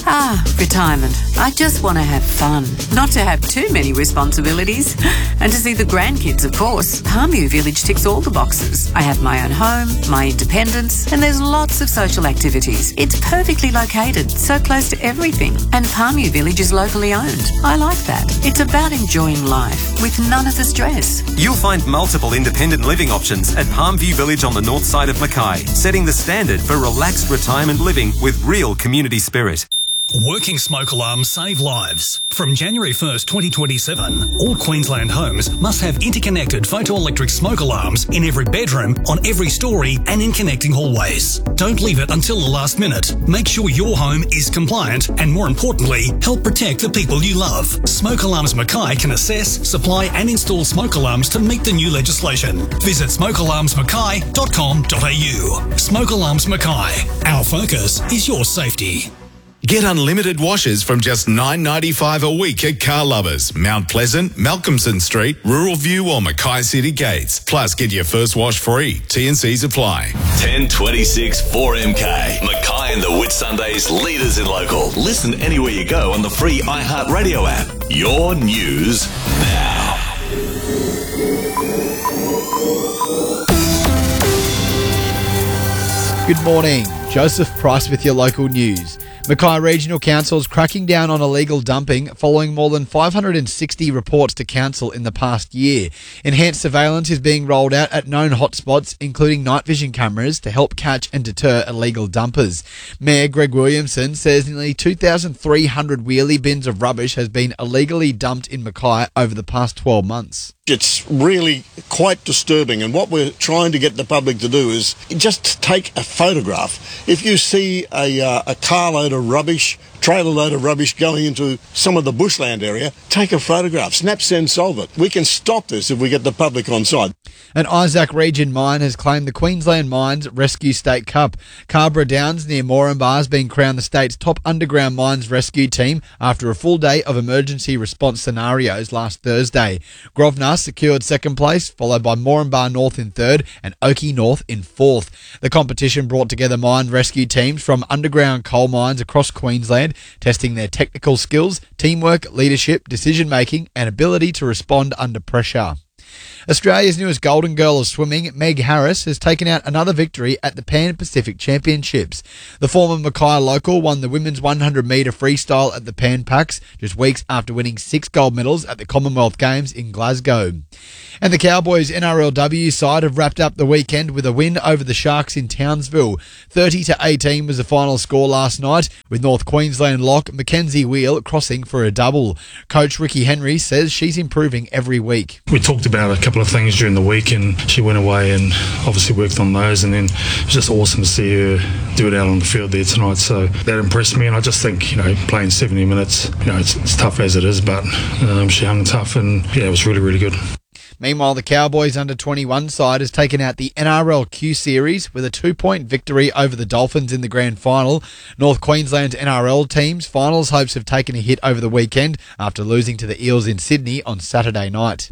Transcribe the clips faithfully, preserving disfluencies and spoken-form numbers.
Ah, retirement. I just want to have fun, not to have too many responsibilities, and to see the grandkids, of course. Palmview Village ticks all the boxes. I have my own home, my independence, and there's lots of social activities. It's perfectly located, so close to everything. And Palmview Village is locally owned. I like that. It's about enjoying life with none of the stress. You'll find multiple independent living options at Palmview Village on the north side of Mackay, setting the standard for relaxed retirement living with real community spirit. Working smoke alarms save lives. From January first, twenty twenty-seven, all Queensland homes must have interconnected photoelectric smoke alarms in every bedroom, on every story and in connecting hallways. Don't leave it until the last minute. Make sure your home is compliant and, more importantly, help protect the people you love. Smoke Alarms Mackay can assess, supply and install smoke alarms to meet the new legislation. Visit smoke alarms mackay dot com dot a u. Smoke Alarms Mackay. Our focus is your safety. Get unlimited washes from just nine dollars ninety-five a week at Car Lovers, Mount Pleasant, Malcolmson Street, Rural View or Mackay City Gates. Plus, get your first wash free. T and Cs apply. ten twenty-six four M K. Mackay and the Whitsundays leaders in local. Listen anywhere you go on the free iHeartRadio app. Your news now. Good morning. Joseph Price with your local news. Mackay Regional Council is cracking down on illegal dumping following more than five hundred sixty reports to council in the past year. Enhanced surveillance is being rolled out at known hotspots, including night vision cameras, to help catch and deter illegal dumpers. Mayor Greg Williamson says nearly two thousand three hundred wheelie bins of rubbish has been illegally dumped in Mackay over the past twelve months. It's really quite disturbing, and what we're trying to get the public to do is just take a photograph. If you see a, uh, a carload of rubbish, trailer load of rubbish going into some of the bushland area, take a photograph. Snap, send, solve it. We can stop this if we get the public on side. An Isaac Region mine has claimed the Queensland Mines Rescue State Cup. Carbra Downs near Moranbah has been crowned the state's top underground mines rescue team after a full day of emergency response scenarios last Thursday. Grosvenor secured second place, followed by Moranbah North in third and Oakey North in fourth. The competition brought together mine rescue teams from underground coal mines across Queensland, testing their technical skills, teamwork, leadership, decision-making and ability to respond under pressure. Australia's newest golden girl of swimming, Meg Harris, has taken out another victory at the Pan Pacific Championships. The former Mackay local won the women's one hundred metre freestyle at the Pan Pacs just weeks after winning six gold medals at the Commonwealth Games in Glasgow. And the Cowboys N R L W side have wrapped up the weekend with a win over the Sharks in Townsville. thirty to eighteen was the final score last night, with North Queensland lock Mackenzie Wheel crossing for a double. Coach Ricky Henry says she's improving every week. We talked about a couple of things during the week, and she went away and obviously worked on those, and then it was just awesome to see her do it out on the field there tonight. So that impressed me, and I just think, you know, playing seventy minutes, you know, it's, it's tough as it is, but um, she hung tough, and yeah, it was really, really good. Meanwhile, the Cowboys under twenty-one side has taken out the N R L Q Series with a two-point victory over the Dolphins in the grand final. North Queensland's N R L team's finals hopes have taken a hit over the weekend after losing to the Eels in Sydney on Saturday night.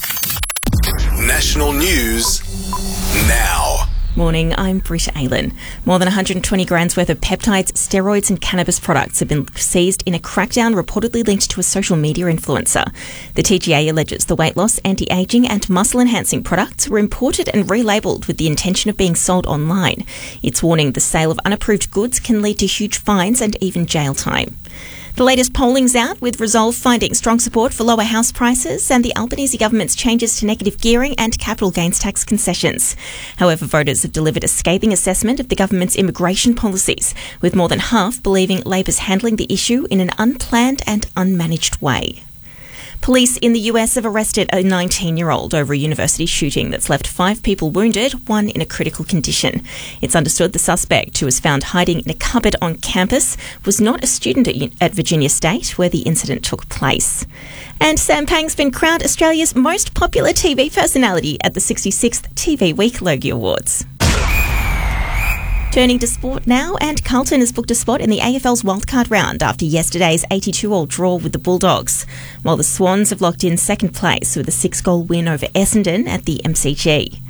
National news now. Morning, I'm Britta Aylan. More than one hundred twenty grams worth of peptides, steroids and cannabis products have been seized in a crackdown reportedly linked to a social media influencer. The T G A alleges the weight loss, anti-aging and muscle-enhancing products were imported and relabelled with the intention of being sold online. It's warning the sale of unapproved goods can lead to huge fines and even jail time. The latest polling's out, with Resolve finding strong support for lower house prices and the Albanese government's changes to negative gearing and capital gains tax concessions. However, voters have delivered a scathing assessment of the government's immigration policies, with more than half believing Labor's handling the issue in an unplanned and unmanaged way. Police in the U S have arrested a nineteen-year-old over a university shooting that's left five people wounded, one in a critical condition. It's understood the suspect, who was found hiding in a cupboard on campus, was not a student at, at Virginia State, where the incident took place. And Sam Pang's been crowned Australia's most popular T V personality at the sixty-sixth T V Week Logie Awards. Turning to sport now, and Carlton has booked a spot in the A F L's wildcard round after yesterday's eighty-two-all draw with the Bulldogs, while the Swans have locked in second place with a six-goal win over Essendon at the M C G.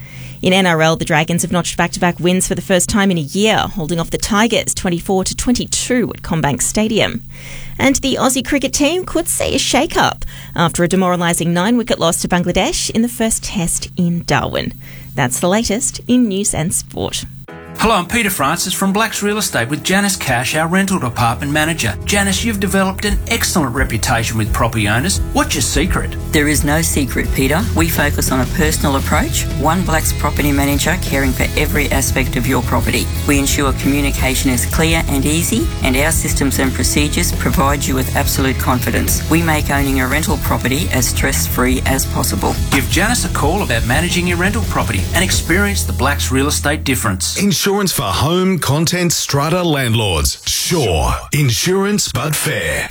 In N R L, the Dragons have notched back-to-back wins for the first time in a year, holding off the Tigers twenty-four to twenty-two at CommBank Stadium. And the Aussie cricket team could see a shake-up after a demoralising nine-wicket loss to Bangladesh in the first test in Darwin. That's the latest in news and sport. Hello, I'm Peter Francis from Blacks Real Estate with Janice Cash, our rental department manager. Janice, you've developed an excellent reputation with property owners. What's your secret? There is no secret, Peter. We focus on a personal approach, one Blacks property manager caring for every aspect of your property. We ensure communication is clear and easy, and our systems and procedures provide you with absolute confidence. We make owning a rental property as stress-free as possible. Give Janice a call about managing your rental property and experience the Blacks Real Estate difference. Insurance for home, content, strata landlords. Sure. Insurance, but fair.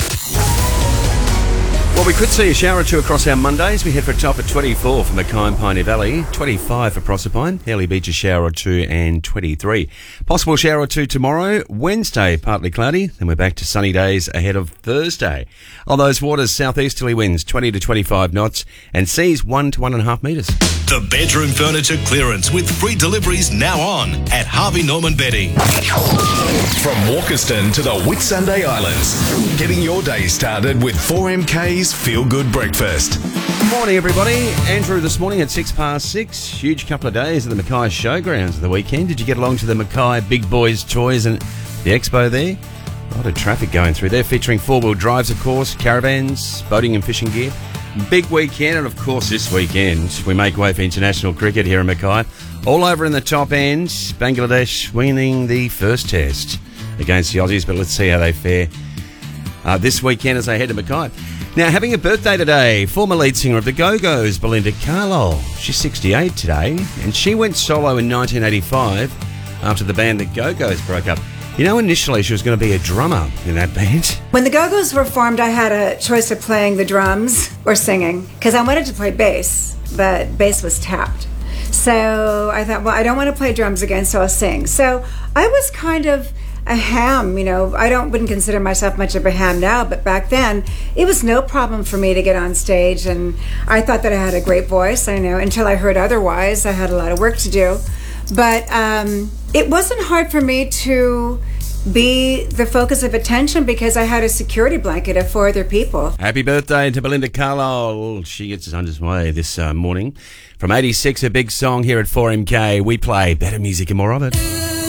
Well, we could see a shower or two across our Mondays. We head for a top at twenty-four for Mackay and Piney Valley, twenty-five for Proserpine, Hurley Beach a shower or two, and twenty-three. Possible shower or two tomorrow. Wednesday, partly cloudy. Then we're back to sunny days ahead of Thursday. On those waters, southeasterly winds twenty to twenty-five knots and seas one to one and a half metres. The bedroom furniture clearance with free deliveries now on at Harvey Norman Bedding. From Walkerston to the Whitsunday Islands, getting your day started with four M K's Feel Good Breakfast. Morning, everybody. Andrew this morning at six past six. Huge couple of days at the Mackay Showgrounds of the weekend. Did you get along to the Mackay Big Boys Toys and the expo there? A lot of traffic going through there, featuring four-wheel drives, of course, caravans, boating and fishing gear. Big weekend, and of course this weekend we make way for international cricket here in Mackay. All over in the top end, Bangladesh winning the first test against the Aussies, but let's see how they fare uh, this weekend as they head to Mackay. Now, having a birthday today, former lead singer of the Go-Go's, Belinda Carlisle. She's sixty-eight today, and she went solo in nineteen eighty-five after the band the Go-Go's broke up. You know, initially she was going to be a drummer in that band. When the Go-Go's were formed, I had a choice of playing the drums or singing, because I wanted to play bass, but bass was tapped. So I thought, well, I don't want to play drums again, so I'll sing. So I was kind of a ham, you know. I don't wouldn't consider myself much of a ham now, but back then it was no problem for me to get on stage, and I thought that I had a great voice. I know until I heard otherwise. I had a lot of work to do, but um, it wasn't hard for me to be the focus of attention because I had a security blanket of four other people. Happy birthday to Belinda Carlisle. She gets us underway this uh, morning. From eighty-six, a big song here at four M K. We play better music and more of it.